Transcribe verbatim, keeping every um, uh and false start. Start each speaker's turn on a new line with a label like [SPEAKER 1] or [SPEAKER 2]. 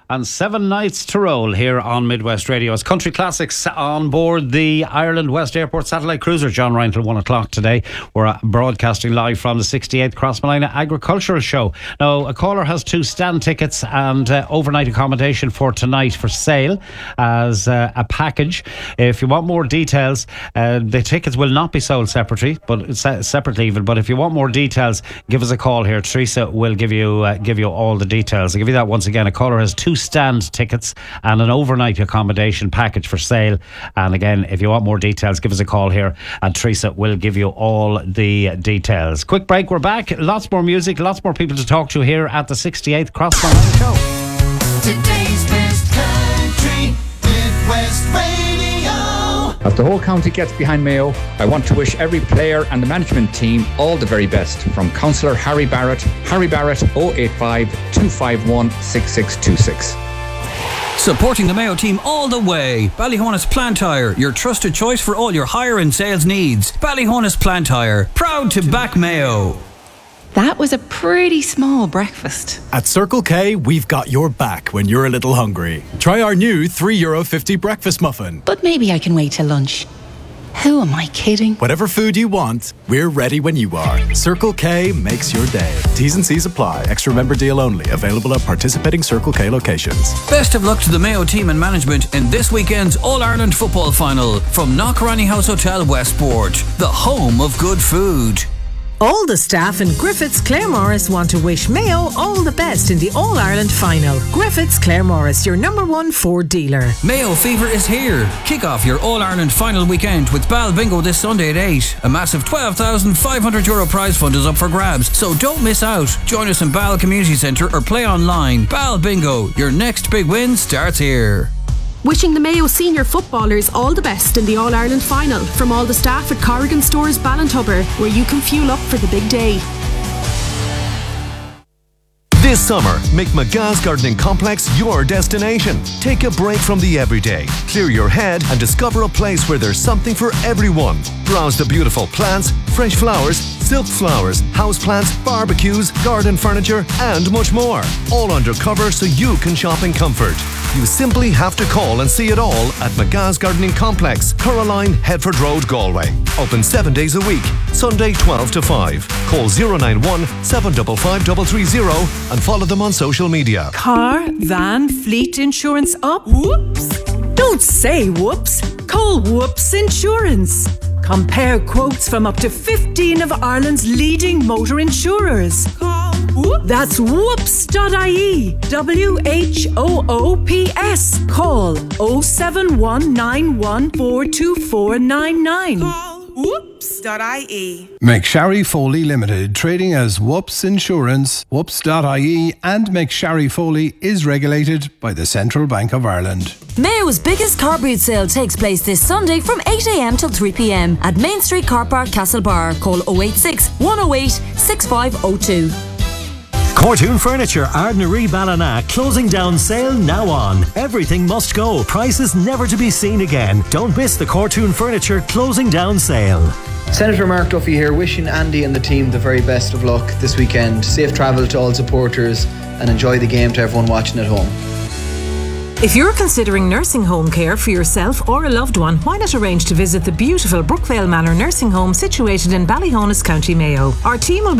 [SPEAKER 1] And seven nights to roll here on Midwest Radio. It's Country Classics on board the Ireland West Airport satellite cruiser. John Ryan till one o'clock today. We're broadcasting live from the sixty-eighth Crossmolina Agricultural Show. Now, a caller has two stand tickets and uh, overnight accommodation for tonight for sale as uh, a package. If you want more details, uh, the tickets will not be sold separately, but se- separately even. But if you want more details, give us a call here. Teresa will give you uh, give you all the details. I'll give you that once again. A caller has two stand tickets and an overnight accommodation package for sale. And again, if you want more details, give us a call here and Teresa will give you all the details. Quick break, we're back. Lots more music, lots more people to talk to here at the sixty-eighth Crossmolina Show.
[SPEAKER 2] Today's best country, Midwest Radio.
[SPEAKER 3] As the whole county gets behind Mayo, I want to wish every player and the management team all the very best. From Councillor Harry Barrett, Harry Barrett oh eight five, two five one, six six two six.
[SPEAKER 4] Supporting the Mayo team all the way. Ballyhonus Plant Hire, your trusted choice for all your hire and sales needs. Ballyhonus Plant Hire, proud to back Mayo.
[SPEAKER 5] That was a pretty small breakfast.
[SPEAKER 6] At Circle K, we've got your back when you're a little hungry. Try our new three euro fifty breakfast muffin.
[SPEAKER 5] But maybe I can wait till lunch. Who am I kidding?
[SPEAKER 6] Whatever food you want, we're ready when you are. Circle K makes your day. T's and C's apply. Extra member deal only. Available at participating Circle K locations.
[SPEAKER 4] Best of luck to the Mayo team and management in this weekend's All-Ireland football final from Knockranny House Hotel Westport, the home of good food.
[SPEAKER 7] All the staff in Griffiths Claremorris want to wish Mayo all the best in the All-Ireland final. Griffiths Claremorris, your number one Ford dealer.
[SPEAKER 4] Mayo Fever is here. Kick off your All-Ireland final weekend with Bal Bingo this Sunday at eight. A massive twelve thousand five hundred euro prize fund is up for grabs, so don't miss out. Join us in Bal Community Centre or play online. Bal Bingo, your next big win starts here.
[SPEAKER 8] Wishing the Mayo senior footballers all the best in the All-Ireland final from all the staff at Corrigan Stores Ballintubber, where you can fuel up for the big day.
[SPEAKER 9] This summer, make McGah's Gardening Complex your destination. Take a break from the everyday, clear your head and discover a place where there's something for everyone. Browse the beautiful plants, fresh flowers, silk flowers, houseplants, barbecues, garden furniture and much more. All under cover so you can shop in comfort. You simply have to call and see it all at McGah's Gardening Complex, Coraline, Headford Road, Galway. Open seven days a week, Sunday twelve to five. Call zero nine one, seven five five three three zero and follow them on social media.
[SPEAKER 7] Car, van, fleet insurance up? Whoops! Don't say whoops. Call Whoops Insurance. Compare quotes from up to fifteen of Ireland's leading motor insurers. Call Whoops. That's whoops dot I E. W H O O P S. Call oh seven one nine one four two four nine nine.
[SPEAKER 10] Call whoops dot I E.
[SPEAKER 11] McSharry Foley Limited, trading as Whoops Insurance, whoops dot I E, and McSharry Foley is regulated by the Central Bank of Ireland.
[SPEAKER 12] Mayo's biggest car boot sale takes place this Sunday from eight a.m. till three p.m. at Main Street Car Park, Castlebar. Call oh eight six, one oh eight, six five oh two.
[SPEAKER 13] Cortoon Furniture, Ardnaree Ballina, closing down sale now on. Everything must go. Prices never to be seen again. Don't miss the Cortoon Furniture closing down sale.
[SPEAKER 14] Senator Mark Duffy here, wishing Andy and the team the very best of luck this weekend. Safe travel to all supporters and enjoy the game to everyone watching at home.
[SPEAKER 7] If you're considering nursing home care for yourself or a loved one, why not arrange to visit the beautiful Brookvale Manor Nursing Home situated in Ballyhonus, County Mayo. Our team will be